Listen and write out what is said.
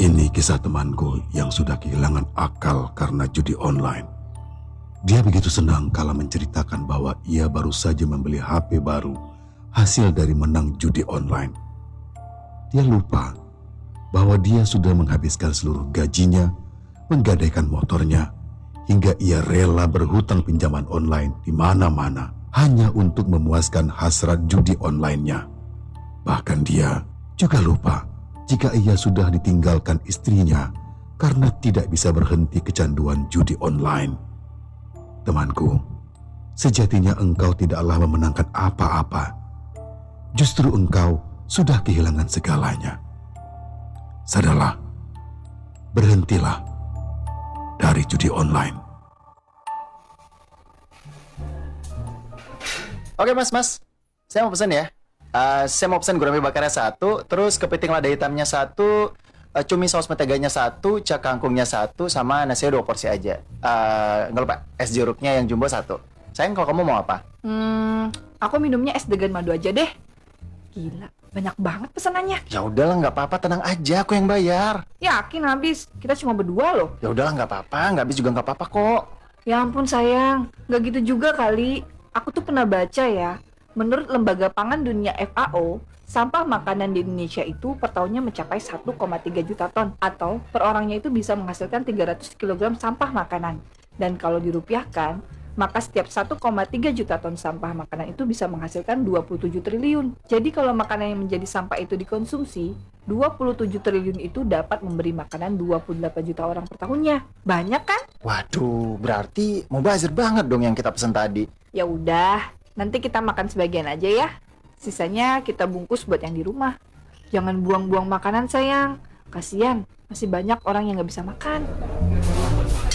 Ini kisah temanku yang sudah kehilangan akal karena judi online. Dia begitu senang kala menceritakan bahwa ia baru saja membeli HP baru hasil dari menang judi online. Dia lupa bahwa dia sudah menghabiskan seluruh gajinya menggadaikan motornya hingga ia rela berhutang pinjaman online di mana-mana hanya untuk memuaskan hasrat judi online-nya. Bahkan dia juga lupa jika ia sudah ditinggalkan istrinya karena tidak bisa berhenti kecanduan judi online. Temanku, sejatinya engkau tidaklah memenangkan apa-apa. Justru engkau sudah kehilangan segalanya. Sadarlah, berhentilah dari judi online. Oke mas, saya mau pesan ya. Saya mau pesan gurame bakarnya 1, terus kepiting lada hitamnya 1, cumi saus menteganya 1, cak kangkungnya 1, sama nasinya 2 porsi aja. Nggak lupa, es jeruknya yang jumbo 1. Sayang, kalau kamu mau apa? Aku minumnya es degan madu aja deh. Gila, banyak banget pesanannya. Ya udahlah, nggak apa-apa, tenang aja, aku yang bayar. Yakin habis? Kita cuma berdua loh. Ya udahlah, nggak apa-apa, nggak habis juga nggak apa-apa kok. Ya ampun sayang, nggak gitu juga kali. Aku tuh pernah baca ya. Menurut Lembaga Pangan Dunia FAO, sampah makanan di Indonesia itu per tahunnya mencapai 1,3 juta ton, atau per orangnya itu bisa menghasilkan 300 kg sampah makanan. Dan kalau dirupiahkan, maka setiap 1,3 juta ton sampah makanan itu bisa menghasilkan 27 triliun. Jadi kalau makanan yang menjadi sampah itu dikonsumsi, 27 triliun itu dapat memberi makanan 28 juta orang per tahunnya. Banyak kan? Waduh, berarti mubazir banget dong yang kita pesan tadi. Ya udah, nanti kita makan sebagian aja ya. Sisanya kita bungkus buat yang di rumah. Jangan buang-buang makanan sayang. Kasian, masih banyak orang yang nggak bisa makan.